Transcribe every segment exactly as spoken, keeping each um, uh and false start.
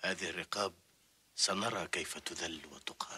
هذه الرقاب سنرى كيف تذل وتقهر.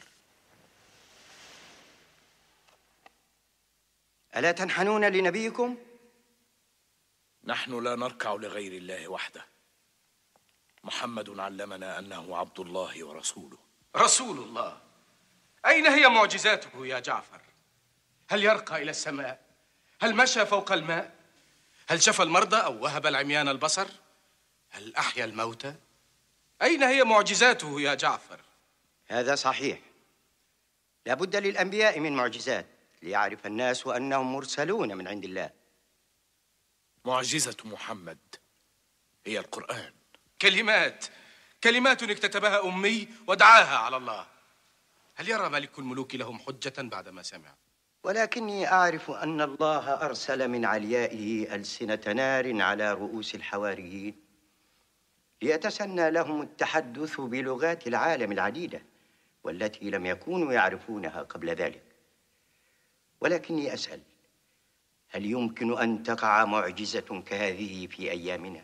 ألا تنحنون لنبيكم؟ نحن لا نركع لغير الله وحده. محمد علمنا أنه عبد الله ورسوله. رسول الله؟ أين هي معجزاته يا جعفر؟ هل يرقى إلى السماء؟ هل مشى فوق الماء؟ هل شفى المرضى أو وهب العميان البصر؟ هل أحيا الموتى؟ أين هي معجزاته يا جعفر؟ هذا صحيح، لا بد للأنبياء من معجزات ليعرف الناس أنهم مرسلون من عند الله. معجزة محمد هي القرآن. كلمات كلمات اكتتبها أمي ودعاها على الله. هل يرى ملك الملوك لهم حجة بعدما سمع؟ ولكني أعرف أن الله أرسل من عليائه ألسنة نار على رؤوس الحواريين ليتسنى لهم التحدث بلغات العالم العديدة والتي لم يكونوا يعرفونها قبل ذلك. ولكني أسأل، هل يمكن أن تقع معجزة كهذه في أيامنا؟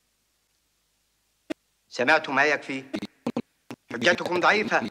سمعتم ما يكفي؟ حجتكم ضعيفة.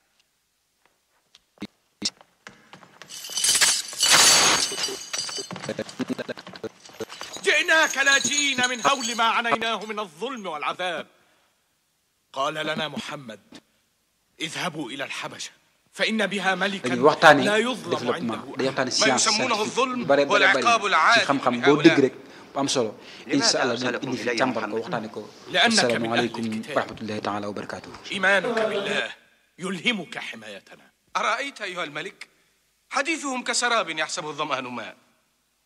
جئناك لاجئين من هول ما عنيناه من الظلم والعذاب. قال لنا محمد: اذهبوا إلى الحبشة فإن بها ملكا لا يظلم عنده. ما يسمونه الظلم والعقاب العادل لهؤلاء. am solo insha Allah dañ indi fi càmbar ko waxtaane ko. Assalamu alaykum wa rahmatullahi ta'ala wa barakatuh. إيمانك بالله يلهمك حمايتنا. أرأيت أيها الملك؟ حديثهم كسراب يحسبه الظمآن ماء.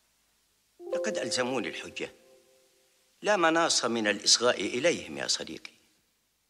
لقد ألزموني الحجة، لا مناص من الإصغاء إليهم يا صديقي.